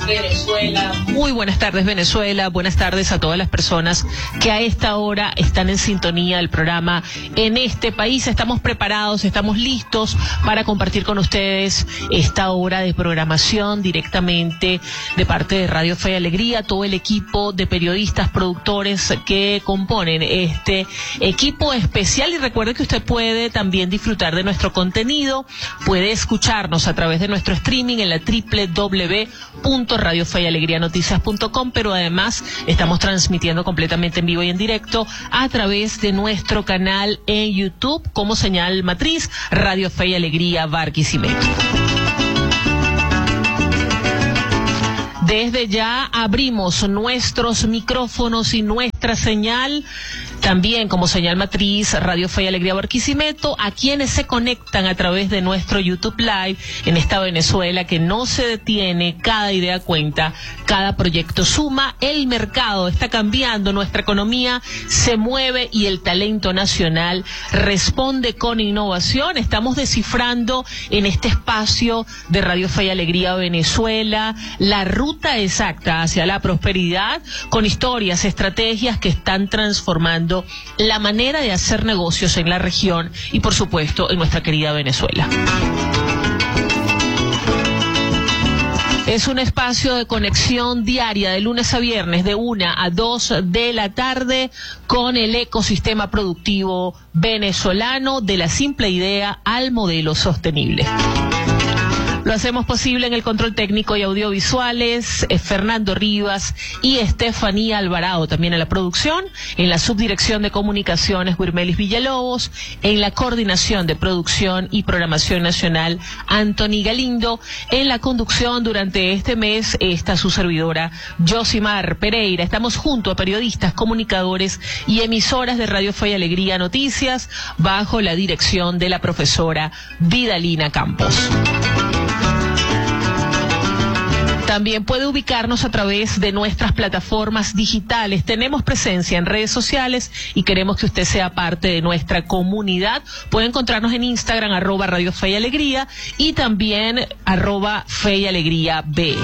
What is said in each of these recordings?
Venezuela. Muy buenas tardes, Venezuela. Buenas tardes a todas las personas que a esta hora están en sintonía del programa En este País. Estamos preparados, estamos listos para compartir con ustedes esta hora de programación directamente de parte de Radio Fe y Alegría, todo el equipo de periodistas, productores que componen este equipo especial. Y recuerde que usted puede también disfrutar de nuestro contenido, puede escucharnos a través de nuestro streaming en la www.radiofeyalegrianoticias.com, pero además estamos transmitiendo completamente en vivo y en directo a través de nuestro canal en YouTube como señal matriz Radio Fe y Alegría Barquisimeto. Desde ya abrimos nuestros micrófonos y nuestra señal, también como señal matriz Radio Fe y Alegría Barquisimeto, a quienes se conectan a través de nuestro YouTube Live en esta Venezuela que no se detiene, cada idea cuenta, cada proyecto suma, el mercado está cambiando, nuestra economía se mueve y el talento nacional responde con innovación. Estamos descifrando en este espacio de Radio Fe y Alegría Venezuela la ruta exacta hacia la prosperidad, con historias, estrategias que están transformando la manera de hacer negocios en la región y, por supuesto, en nuestra querida Venezuela. Es un espacio de conexión diaria de lunes a viernes de 1 a 2 de la tarde con el ecosistema productivo venezolano, de la simple idea al modelo sostenible. Lo hacemos posible en el control técnico y audiovisuales, Fernando Rivas y Estefanía Alvarado, también en la producción, en la subdirección de comunicaciones, Wirmelis Villalobos, en la coordinación de producción y programación nacional, Anthony Galindo, en la conducción durante este mes, está su servidora, Yosimar Pereira. Estamos junto a periodistas, comunicadores y emisoras de Radio Fe y Alegría Noticias, bajo la dirección de la profesora Vidalina Campos. También puede ubicarnos a través de nuestras plataformas digitales. Tenemos presencia en redes sociales y queremos que usted sea parte de nuestra comunidad. Puede encontrarnos en Instagram, @Radio Fe y Alegría, y también @Fe y Alegría B.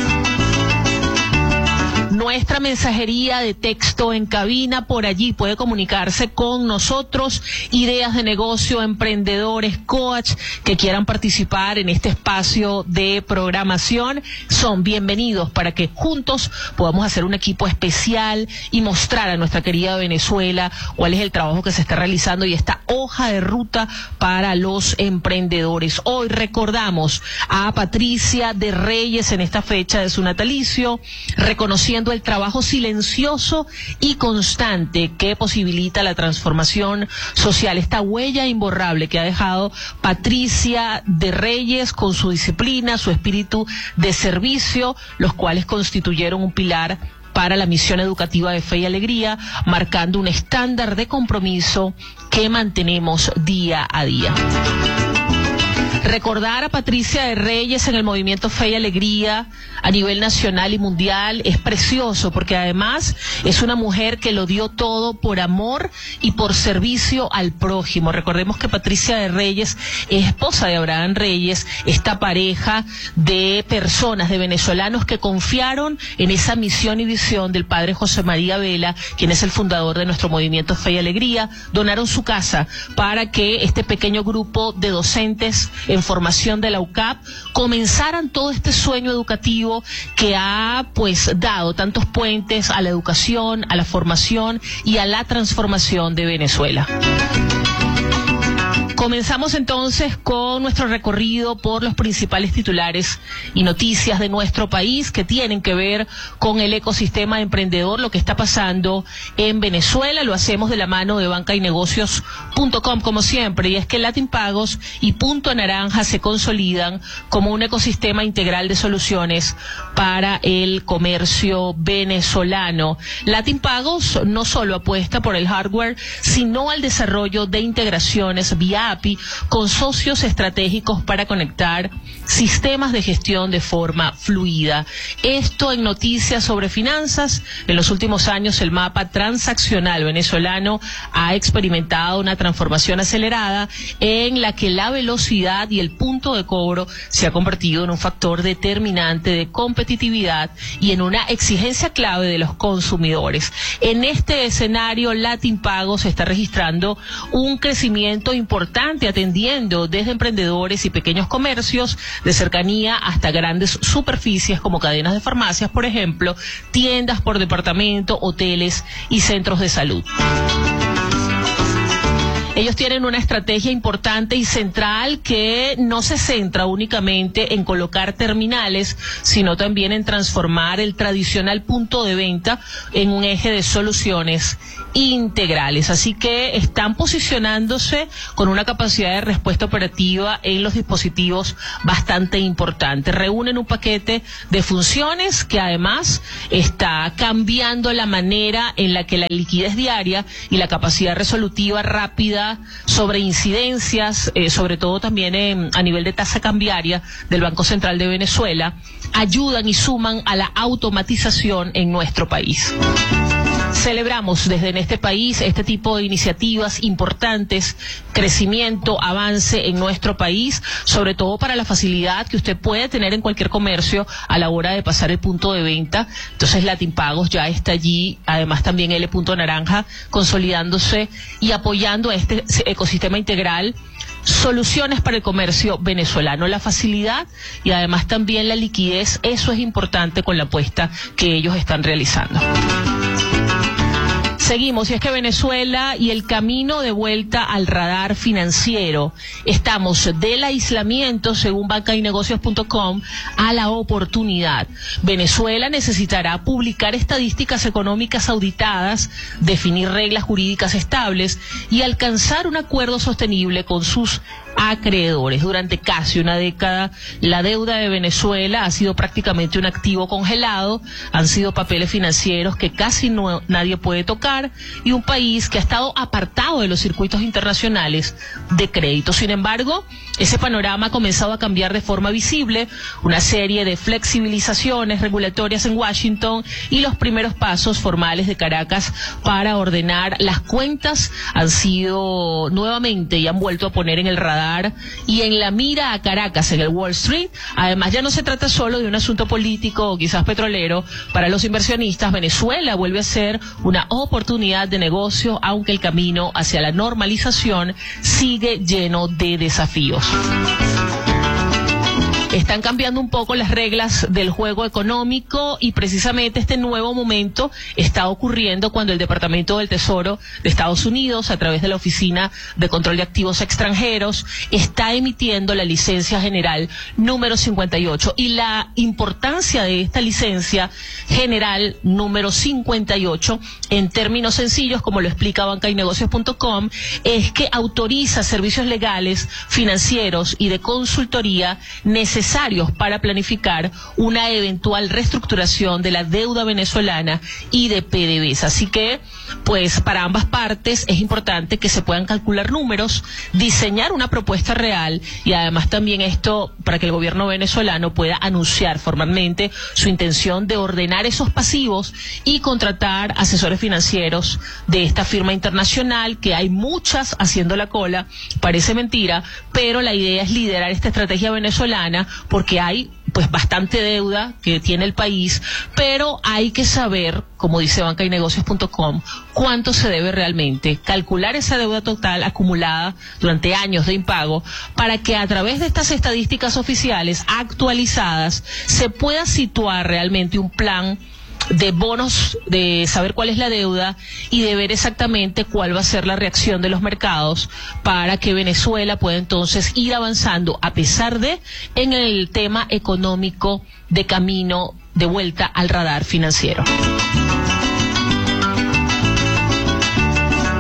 Nuestra mensajería de texto en cabina, por allí puede comunicarse con nosotros, ideas de negocio, emprendedores, coach que quieran participar en este espacio de programación, son bienvenidos para que juntos podamos hacer un equipo especial y mostrar a nuestra querida Venezuela cuál es el trabajo que se está realizando y esta hoja de ruta para los emprendedores. Hoy recordamos a Patricia de Reyes en esta fecha de su natalicio, reconociendo el trabajo silencioso y constante que posibilita la transformación social, esta huella imborrable que ha dejado Patricia de Reyes con su disciplina, su espíritu de servicio, los cuales constituyeron un pilar para la misión educativa de Fe y Alegría, marcando un estándar de compromiso que mantenemos día a día. Recordar a Patricia de Reyes en el movimiento Fe y Alegría a nivel nacional y mundial es precioso, porque además es una mujer que lo dio todo por amor y por servicio al prójimo. Recordemos que Patricia de Reyes es esposa de Abraham Reyes, esta pareja de personas, de venezolanos que confiaron en esa misión y visión del padre José María Vela, quien es el fundador de nuestro movimiento Fe y Alegría. Donaron su casa para que este pequeño grupo de docentes en formación de la UCAP comenzaran todo este sueño educativo que ha dado tantos puentes a la educación, a la formación y a la transformación de Venezuela. Comenzamos entonces con nuestro recorrido por los principales titulares y noticias de nuestro país que tienen que ver con el ecosistema emprendedor, lo que está pasando en Venezuela. Lo hacemos de la mano de bancaynegocios.com, como siempre, y es que Latin Pagos y Punto Naranja se consolidan como un ecosistema integral de soluciones para el comercio venezolano. Latin Pagos no solo apuesta por el hardware, sino al desarrollo de integraciones viables SENAPI con socios estratégicos para conectar sistemas de gestión de forma fluida. Esto en noticias sobre finanzas. En los últimos años el mapa transaccional venezolano ha experimentado una transformación acelerada en la que la velocidad y el punto de cobro se ha convertido en un factor determinante de competitividad y en una exigencia clave de los consumidores. En este escenario, Latin Pagos está registrando un crecimiento importante, atendiendo desde emprendedores y pequeños comercios de cercanía hasta grandes superficies como cadenas de farmacias, por ejemplo, tiendas por departamento, hoteles y centros de salud. Ellos tienen una estrategia importante y central que no se centra únicamente en colocar terminales, sino también en transformar el tradicional punto de venta en un eje de soluciones integrales. Así que están posicionándose con una capacidad de respuesta operativa en los dispositivos bastante importante. Reúnen un paquete de funciones que además está cambiando la manera en la que la liquidez diaria y la capacidad resolutiva rápida sobre incidencias, sobre todo también a nivel de tasa cambiaria del Banco Central de Venezuela, ayudan y suman a la automatización en nuestro país. Celebramos desde en este país este tipo de iniciativas importantes, crecimiento, avance en nuestro país, sobre todo para la facilidad que usted puede tener en cualquier comercio a la hora de pasar el punto de venta. Entonces Latin Pagos ya está allí, además también L. Naranja, consolidándose y apoyando a este ecosistema integral. Soluciones para el comercio venezolano, la facilidad y además también la liquidez, eso es importante con la apuesta que ellos están realizando. Seguimos, y es que Venezuela y el camino de vuelta al radar financiero. Estamos del aislamiento, según bancaynegocios.com, a la oportunidad. Venezuela necesitará publicar estadísticas económicas auditadas, definir reglas jurídicas estables y alcanzar un acuerdo sostenible con sus acreedores. Durante casi una década, la deuda de Venezuela ha sido prácticamente un activo congelado, han sido papeles financieros que casi nadie puede tocar y un país que ha estado apartado de los circuitos internacionales de crédito. Sin embargo, ese panorama ha comenzado a cambiar de forma visible, una serie de flexibilizaciones regulatorias en Washington y los primeros pasos formales de Caracas para ordenar las cuentas han sido nuevamente y han vuelto a poner en el radar y en la mira a Caracas en el Wall Street. Además, ya no se trata solo de un asunto político o quizás petrolero. Para los inversionistas, Venezuela vuelve a ser una oportunidad de negocio, aunque el camino hacia la normalización sigue lleno de desafíos. Están cambiando un poco las reglas del juego económico y precisamente este nuevo momento está ocurriendo cuando el Departamento del Tesoro de Estados Unidos, a través de la Oficina de Control de Activos Extranjeros, está emitiendo la licencia general número 58. Y la importancia de esta licencia general número 58, en términos sencillos, como lo explica bancaynegocios.com, es que autoriza servicios legales, financieros y de consultoría necesarios para planificar una eventual reestructuración de la deuda venezolana y de PDVSA. Así que, pues, para ambas partes es importante que se puedan calcular números, diseñar una propuesta real y además también esto para que el gobierno venezolano pueda anunciar formalmente su intención de ordenar esos pasivos y contratar asesores financieros de esta firma internacional, que hay muchas haciendo la cola, parece mentira, pero la idea es liderar esta estrategia venezolana porque hay pues bastante deuda que tiene el país, pero hay que saber, como dice bancaynegocios.com, cuánto se debe realmente, calcular esa deuda total acumulada durante años de impago, para que a través de estas estadísticas oficiales actualizadas se pueda situar realmente un plan de bonos, de saber cuál es la deuda y de ver exactamente cuál va a ser la reacción de los mercados para que Venezuela pueda entonces ir avanzando a pesar de en el tema económico de camino de vuelta al radar financiero.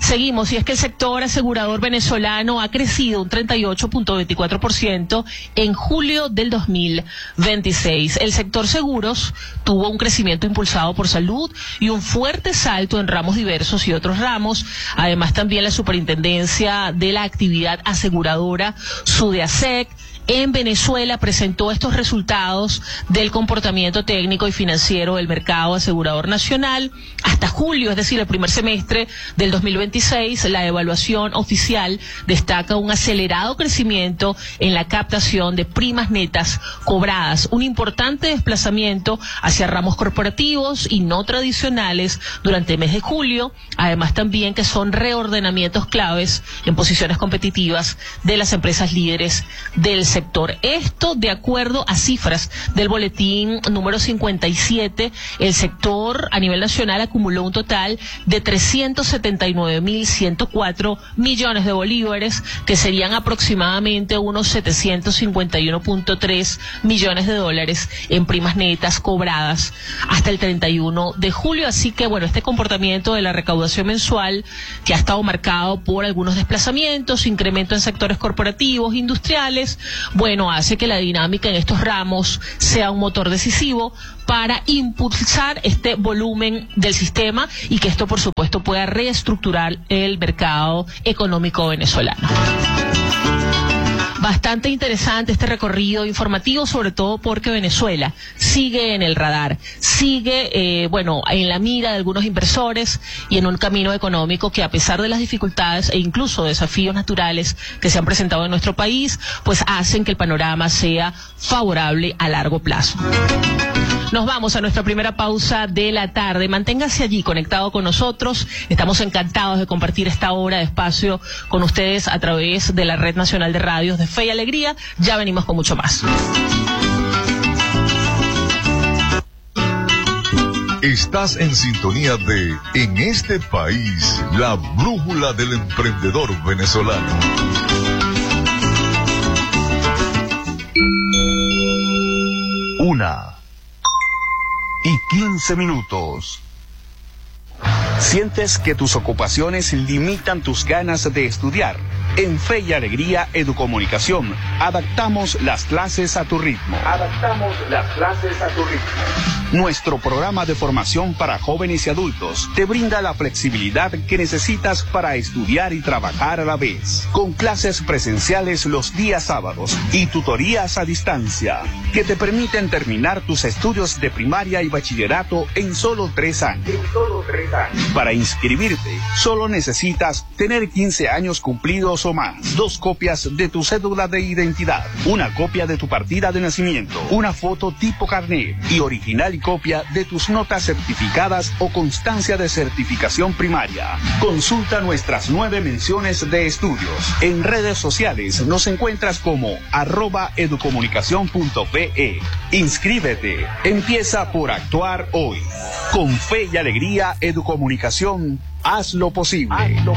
Seguimos, y es que el sector asegurador venezolano ha crecido un 38.24% en julio del 2026. El sector seguros tuvo un crecimiento impulsado por salud y un fuerte salto en ramos diversos y otros ramos. Además, también la Superintendencia de la Actividad Aseguradora, SUDEASEC, en Venezuela presentó estos resultados del comportamiento técnico y financiero del mercado asegurador nacional hasta julio, es decir, el primer semestre del 2026. La evaluación oficial destaca un acelerado crecimiento en la captación de primas netas cobradas, un importante desplazamiento hacia ramos corporativos y no tradicionales durante el mes de julio, además también que son reordenamientos claves en posiciones competitivas de las empresas líderes del sector. Esto de acuerdo a cifras del boletín número 57, el sector a nivel nacional acumuló un total de 379.104 millones de bolívares, que serían aproximadamente unos 751.3 millones de dólares en primas netas cobradas hasta el 31 de julio. Así que bueno, este comportamiento de la recaudación mensual, que ha estado marcado por algunos desplazamientos, incremento en sectores corporativos, industriales, bueno, hace que la dinámica en estos ramos sea un motor decisivo para impulsar este volumen del sistema y que esto, por supuesto, pueda reestructurar el mercado económico venezolano. Bastante interesante este recorrido informativo, sobre todo porque Venezuela sigue en el radar, sigue, en la mira de algunos inversores y en un camino económico que, a pesar de las dificultades e incluso desafíos naturales que se han presentado en nuestro país, pues hacen que el panorama sea favorable a largo plazo. Nos vamos a nuestra primera pausa de la tarde. Manténgase allí conectado con nosotros. Estamos encantados de compartir esta hora de espacio con ustedes a través de la Red Nacional de Radios de Fe y Alegría. Ya venimos con mucho más. Estás en sintonía de En este país, la brújula del emprendedor venezolano. 1:15. ¿Sientes que tus ocupaciones limitan tus ganas de estudiar? En Fe y Alegría Educomunicación, adaptamos las clases a tu ritmo. Nuestro programa de formación para jóvenes y adultos te brinda la flexibilidad que necesitas para estudiar y trabajar a la vez. Con clases presenciales los días sábados y tutorías a distancia, que te permiten terminar tus estudios de primaria y bachillerato en solo 3 años. Para inscribirte, solo necesitas tener 15 años cumplidos o más, 2 copias de tu cédula de identidad, una copia de tu partida de nacimiento, una foto tipo carnet y original y copia de tus notas certificadas o constancia de certificación primaria. Consulta nuestras 9 menciones de estudios. En redes sociales nos encuentras como @educomunicacion.pe. Inscríbete. Empieza por actuar hoy. Con Fe y Alegría Educomunicación, haz lo posible.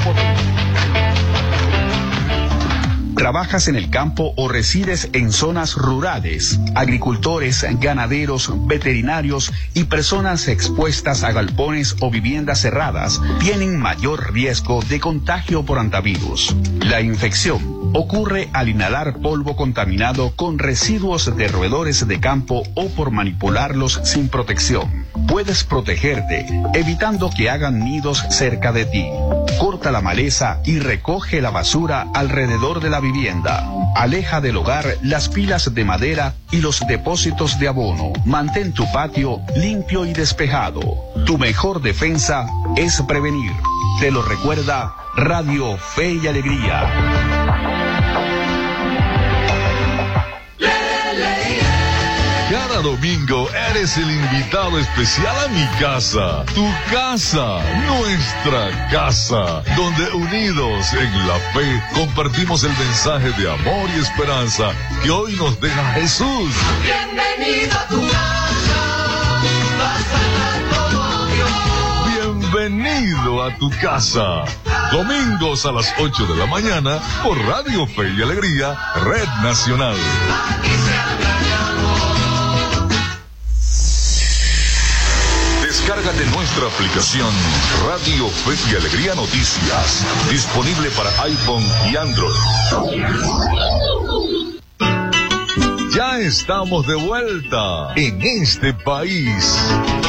¿Trabajas en el campo o resides en zonas rurales? Agricultores, ganaderos, veterinarios y personas expuestas a galpones o viviendas cerradas tienen mayor riesgo de contagio por hantavirus. La infección ocurre al inhalar polvo contaminado con residuos de roedores de campo o por manipularlos sin protección. Puedes protegerte evitando que hagan nidos cerca de ti. Corta la maleza y recoge la basura alrededor de la vivienda. Aleja del hogar las pilas de madera y los depósitos de abono. Mantén tu patio limpio y despejado. Tu mejor defensa es prevenir. Te lo recuerda Radio Fe y Alegría. Cada domingo eres el invitado especial a mi casa, tu casa, nuestra casa, donde unidos en la fe compartimos el mensaje de amor y esperanza que hoy nos deja Jesús. Bienvenido a tu casa, todo Dios. Bienvenido a tu casa. Domingos a las 8 de la mañana por Radio Fe y Alegría, Red Nacional. Descárgate nuestra aplicación Radio Fe y Alegría Noticias, disponible para iPhone y Android. Ya estamos de vuelta en este país.